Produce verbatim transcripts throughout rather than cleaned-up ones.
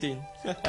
先。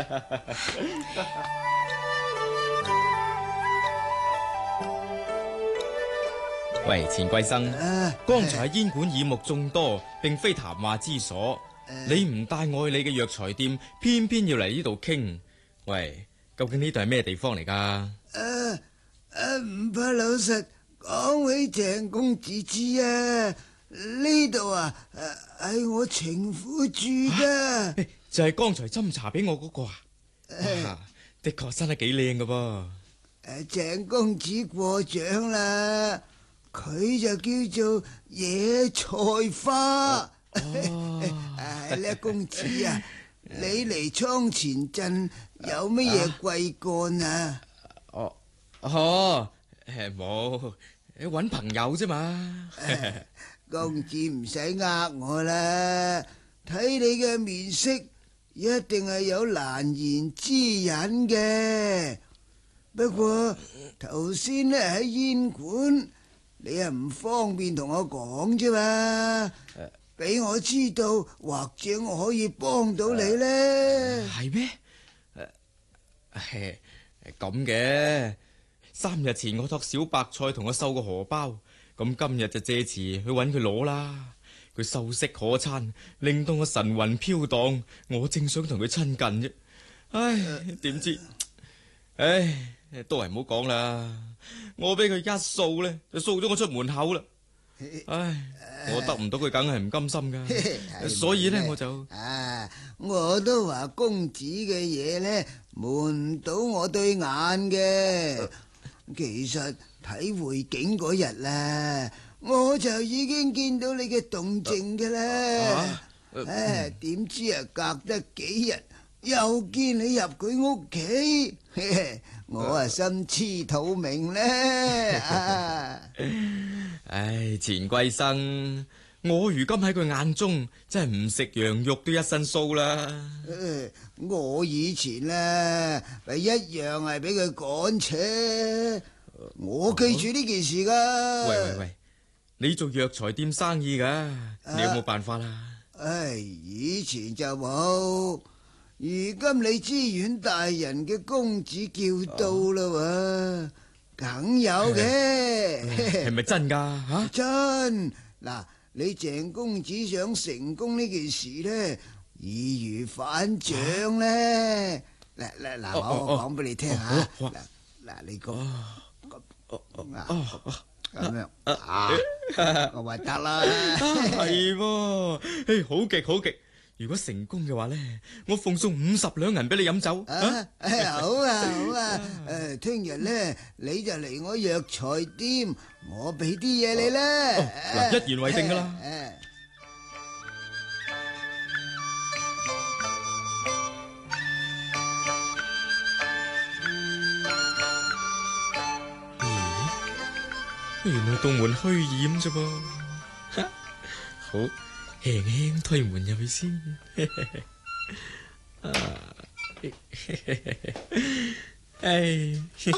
喂，錢貴生， 啊、 剛才煙館耳目眾多，並非談話之所。啊、你唔帶我去你嘅藥材店，偏偏要嚟呢度傾。喂，究竟呢度係咩地方嚟噶？ 啊啊，唔怕老實講起鄭公子知啊，呢度啊係我情婦住噶、 啊，就係、是、剛才斟茶俾我嗰個啊。啊的確生得幾靚噶噃。 誒，鄭公子過獎啦，佢就叫做野菜花。誒，叻公子啊，你嚟倉前鎮有乜嘢貴幹啊？ 哦哦，誒冇，搵朋友啫嘛。 公子唔使呃我啦，睇你嘅面色，一定係有難言之隱嘅。不過頭先呢喺煙館，你係唔方便同我講啫嘛，俾我知道，或者我可以幫到你呢。 係咩？誒，咁嘅。三日前我託小白菜同我收個荷包，咁今日就借詞去搵佢攞啦。佢秀色可餐，令到我神魂飄蕩，我正想同佢親近啫。唉，點知，唉。都係唔好講啦，我俾佢一掃呢，就掃咗我出門口啦。唉，我得唔到佢，梗係唔甘心噶。所以呢，我就啊，我都話公子嘅嘢呢，瞞唔到我對眼嘅。其實睇會景嗰日啦，我就已經見到你嘅動靜噶啦。唉，點知啊，隔得幾日又見你入佢屋企。我啊心知肚明呢。 唉，錢貴生，我如今喺佢眼中真係唔食羊肉都一身臊啦。 我以前呢，咪一樣係俾佢趕扯，我記住呢件事噶。 喂喂喂，你做藥材店生意噶，你有冇辦法啊？ 唉，以前就冇。如今你知縣大人嘅公子叫到啦喎，梗有嘅。 係咪真噶？吓， 真嗱，你鄭公子想成功呢件事呢，易如反掌呢。嗱嗱嗱，我講俾你聽下。嗱嗱，你講咁樣啊，我話得啦。 係喎，誒，好極好極。如果成功嘅話呢，我奉送五十兩銀俾你飲酒。 啊，好啊好啊，誒，聽日呢你就嚟我藥材店，我俾啲嘢你啦。 嗱，一言為定噶啦。咦，原來洞門虛掩啫噃。好。輕輕推門入去先。唉，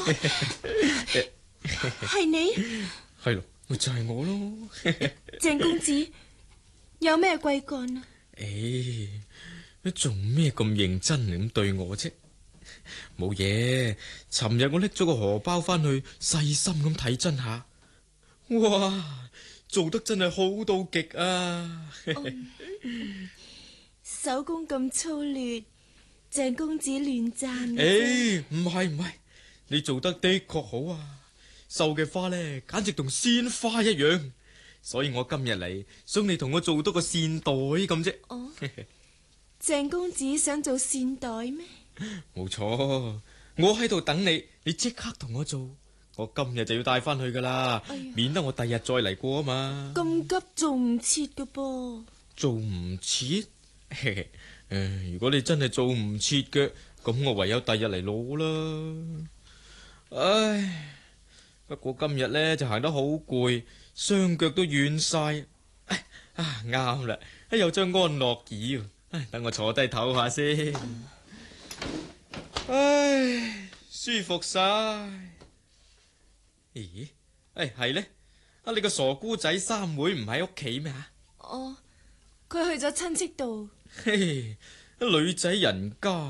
係你？ 係咯，咪就係我咯。 鄭公子，有咩貴幹啊？ 誒，你做咩咁認真咁對我啫？冇嘢，尋日我拎咗個荷包翻去，細心咁睇真下。哇！做得真係好到極啊！ 嗯、手工咁粗劣，鄭公子亂讚。 誒，唔係唔係，你做得的確好啊！繡嘅花呢，簡直同鮮花一樣，所以我今日嚟想你同我做多個線袋咁啫。 哦，鄭公子想做線袋咩？ 冇錯，我喺度等你，你即刻同我做。我今日就要帶翻去噶啦，哎、免得我第日再嚟過啊嘛。 咁急做唔切噶噃？做唔切？誒、呃，如果你真係做唔切嘅，咁我唯有第日嚟攞啦。唉，不過今日呢就行得好攰，雙腳都軟晒。啊，啱啦，有張安樂椅，等我坐低唞下先。唉，舒服晒。咦？誒，係咧？啊，你個傻姑仔三妹唔喺屋企咩吓？ 哦，佢去咗親戚度。 嘿，女仔人家。